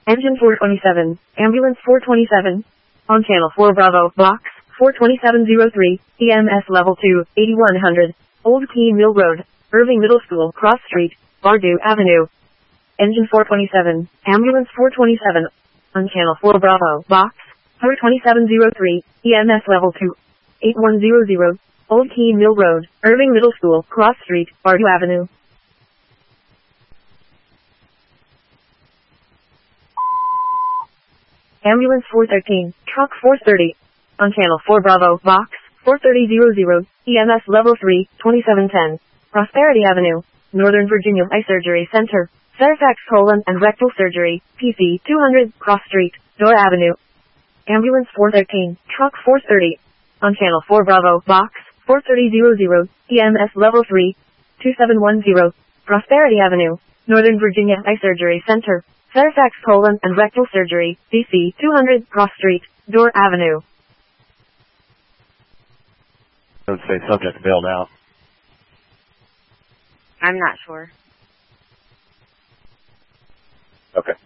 Engine 427, Ambulance 427. On Channel 4 Bravo, Box 42703, EMS Level 2, 8100, Old Keene Mill Road, Irving Middle School, Cross Street, Bardew Avenue. Engine 427, Ambulance 427. On Channel 4 Bravo, Box 42703, EMS Level 2, 8100, Old Keene Mill Road, Irving Middle School, Cross Street, Bardew Avenue. Ambulance 413, Truck 430. On Channel 4 Bravo, Box 43000, EMS Level 3, 2710, Prosperity Avenue, Northern Virginia Eye Surgery Center, Fairfax Colon and Rectal Surgery, PC 200, Cross Street, Door Avenue. Ambulance 413, Truck 430. On Channel 4 Bravo, Box 43000, EMS Level 3, 2710, Prosperity Avenue, Northern Virginia Eye Surgery Center, Fairfax Colon and Rectal Surgery, PC 200, Cross Street, Door Avenue. I would say subject bailed out. I'm not sure. Okay.